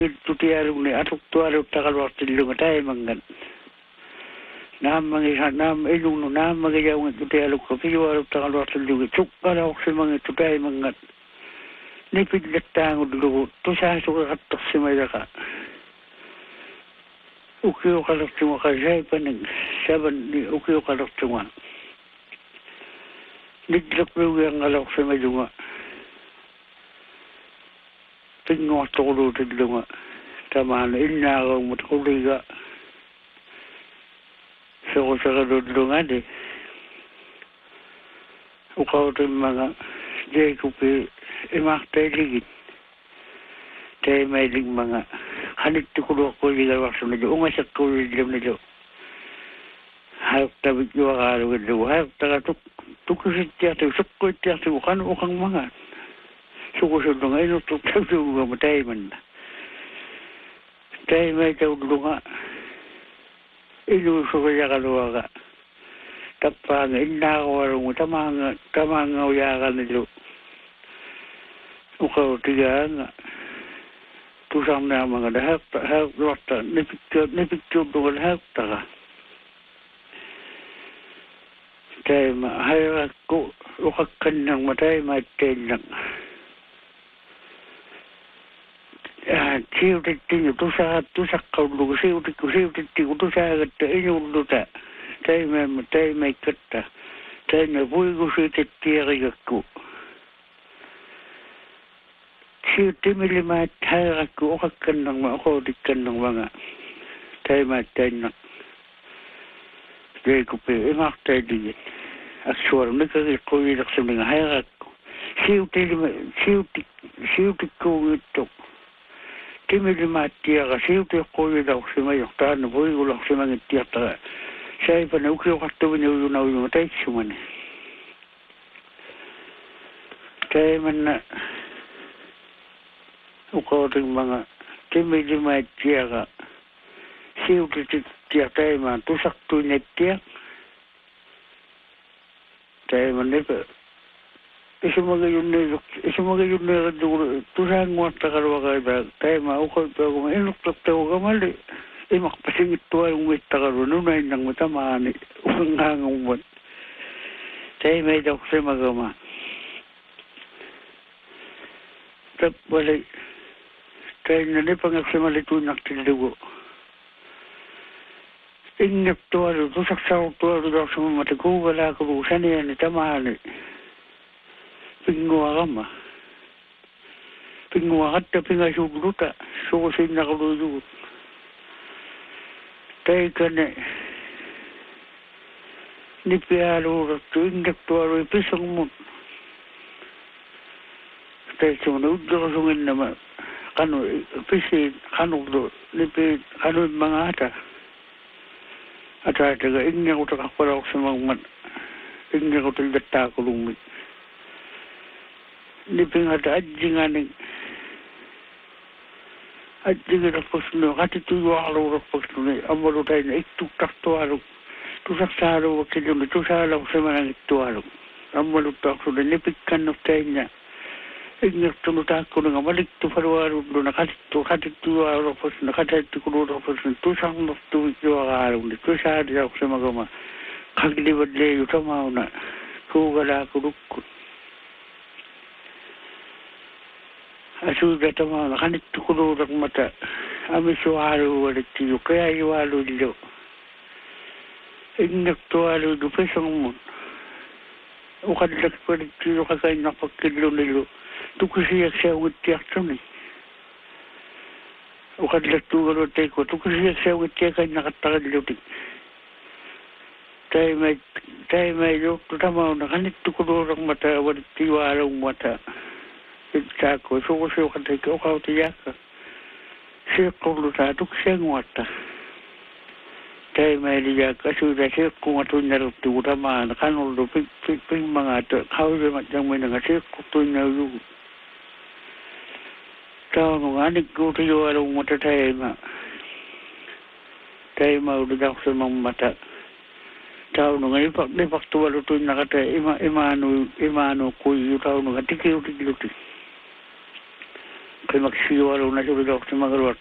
Tutiarung ni atuk tuaruk takalwaktilunga tayo mangan. Nam ilung no nam magayawang tutiaruk ka piwaruk takalwaktilunga. Tsukala si mga tutay mangan. Nipidlatang udulugo. Tusaso ka katok si mayaka. Ukiyo kalaktunga ka siya panang saban ni ukiyo kalaktunga. Nidlakluwi ang alak si mayunga. Tingwa tolo tidlunga. Tamaan inagaw mo takuliga. So sa kadudlunga di. Ukaw ito mga Jacob imaktay ligid. Tayo may ling mga hanit tukulo ko liga wakso na jo. Ungasak ko liga na jo. Hayok tabit jo akaro ka jo. Hayok taga tukusit tiyato. Sukko tiyato. Ukang mga. Sukusod nga ino tutagdunga matay man na. Tayo may tagdunga. Inuso kaya kaluwa ka. Tapang inakawarong mo. Tamang uyakan nilo. Ukaw tiga nga. Tusang na mga dahak. Hayok lota. Nipicture dunga dahak taka. Tayo mahayok ko. Ukakan ng matay matay lang. Siutettiin tusak kaulugu siutettiin tusakatta inuuluta taimai katta taina puiku siutettiarikakku siuttimilimait hairakku okakkannangma okotikkannangmanga taimaat tainnak Jacobi imartaidigit aksuaru nikakikkuilaksuminga hairakku siutikkuugittuk Timilimaattiaga siuteqquulilaursimayoq taana puigulaqsimangittiartaga saipana ukiuqartuvini uyunauyuma taitsumani taimanna uqautimmanga timilimaattiaga siutitittiaq taimaan tusaqtuinattiaq taimannipa Isumagayunne kadugul tusanguatta kalwakaita taima uqalpaaguma inuqtaqtagugamali imaqpasingittua ungittaqaru nunainang matamaani uqangaangummat taima idaqsimagama tapwali tainani pangaqsimali tuinaqtillugu ingaptualu tusaqsautualu daqsimamata kuugalaakulu saniani tamaani Pinguagama. Pinguagatta pingasugluta. Sukusin na kaluyo. Tayo ka na. Nipialo rato. Indaktuaro ipisang mo. Tayo sumunod ka sungin naman. Kano, pisin, kano do. Nipid, kano mga ata. At taga, ingya ko takakpala ko sa mga ingya ko talgata ko lumit. Nipingata adjinganing rakpasno katituyo akalo rakpasno amalo tayo na ituktaktuaro tusaksaaro wakilyo tusalaw sa mga ituaro amalo takso na nipikkan of tayo niya ignaktunutako nga malikto paruaro na katituyo rakpasno katituyo rakpasno tusang naftuyo akalo tusari ako sa mga kaglibad leyo tamaw na kugala ko rukot Asuda tamang kanit tukulurang mata. Amisuaru walitiyo. Kaya iwalu dilo. Ignaktualu dupesang mo. Ukadlak walitiyo kakay napagkilo nilo. Tukusiyak siya witiyak tuni. Ukadlak tugalo teko. Tukusiyak siya witiyak kay nakatakadlo di. Tayo may yok. Tamang kanit tukulurang mata. Walitiyo along mata. Itako suko katiko kautiyaka sikulu ta tuksengwata tay mai diyaka sudah sikku matunyar utama kanul do ping mangata kauwe macam menanga sikku tunyayu tahu nganik ko tiyo along mata tay ma udah sama mata tahu ngai pak de pak tu alu tunyakata imanu kuyu tahu ngai tikiu kai maksio alo na so do te magaruat